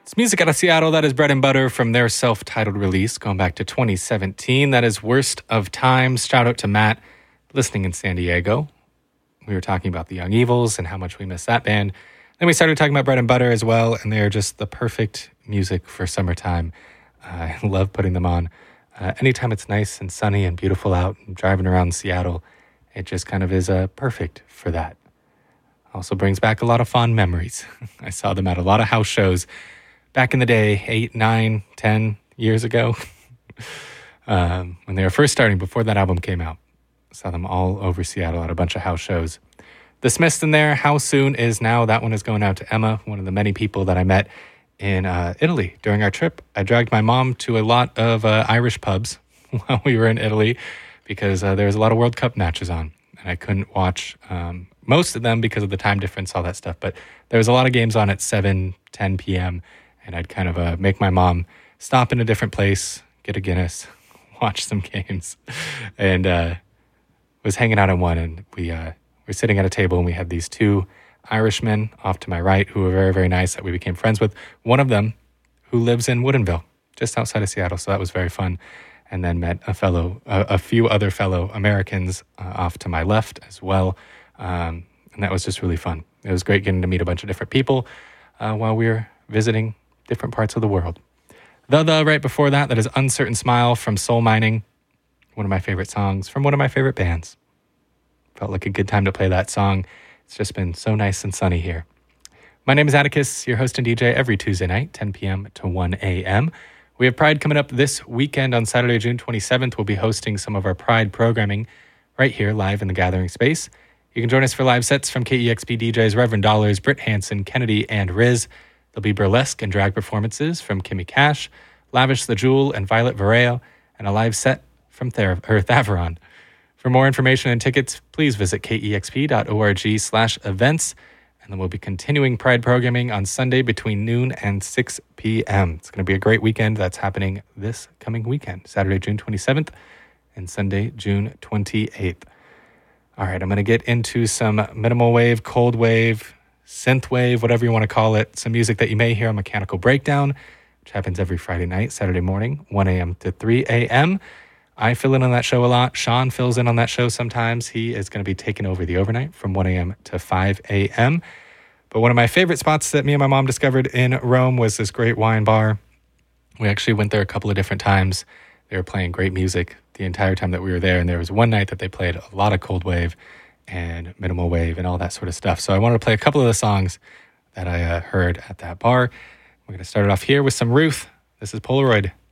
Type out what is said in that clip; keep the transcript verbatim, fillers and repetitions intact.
It's music out of Seattle. That is Bread and Butter from their self-titled release going back to twenty seventeen. That is Worst of Times. Shout out to Matt listening in San Diego. We were talking about the Young Evils and how much we miss that band. Then we started talking about Bread and Butter as well, and they're just the perfect music for summertime. Uh, I love putting them on. Uh, anytime it's nice and sunny and beautiful out and driving around Seattle, it just kind of is uh, perfect for that. Also brings back a lot of fond memories. I saw them at a lot of house shows back in the day, eight, nine, ten years ago, um, when they were first starting, before that album came out. Saw them all over Seattle at a bunch of house shows. The Smiths in there, How Soon Is Now. That one is going out to Emma, one of the many people that I met in uh, Italy during our trip. I dragged my mom to a lot of uh, Irish pubs while we were in Italy because uh, there was a lot of World Cup matches on, and I couldn't watch um, most of them because of the time difference, all that stuff. But there was a lot of games on at seven, ten p.m., and I'd kind of uh, make my mom stop in a different place, get a Guinness, watch some games, and uh, was hanging out at one, and we uh, were sitting at a table, and we had these two Irishmen off to my right who were very, very nice that we became friends with. One of them who lives in Woodinville, just outside of Seattle, so that was very fun. And then met a fellow, uh, a few other fellow Americans uh, off to my left as well, um, and that was just really fun. It was great getting to meet a bunch of different people uh, while we were visiting different parts of the world. The The right before that, that is Uncertain Smile from Soul Mining, one of my favorite songs from one of my favorite bands. Felt like a good time to play that song. It's just been so nice and sunny here. My name is Atticus, your host and D J every Tuesday night, ten p.m. to one a.m. We have Pride coming up this weekend on Saturday, June twenty-seventh. We'll be hosting some of our Pride programming right here live in the Gathering Space. You can join us for live sets from K E X P D Js Reverend Dollars, Britt Hansen, Kennedy, and Riz. There'll be burlesque and drag performances from Kimmy Cash, Lavish the Jewel, and Violet Vareo, and a live set from Ther- or Thaveron. For more information and tickets, please visit kexp.org slash events. And then we'll be continuing Pride programming on Sunday between noon and six p.m. It's going to be a great weekend. That's happening this coming weekend, Saturday, June twenty-seventh, and Sunday, June twenty-eighth. All right, I'm going to get into some minimal wave, cold wave, synth wave, whatever you want to call it, some music that you may hear on Mechanical Breakdown, which happens every Friday night, Saturday morning, one a.m. to three a.m. I fill in on that show a lot. Sean fills in on that show sometimes. He is going to be taking over the overnight from one a.m. to five a.m. But one of my favorite spots that me and my mom discovered in Rome was this great wine bar. We actually went there a couple of different times. They were playing great music the entire time that we were there. And there was one night that they played a lot of cold wave and minimal wave and all that sort of stuff. So I wanted to play a couple of the songs that I uh, heard at that bar. We're going to start it off here with some Ruth. This is Polaroid.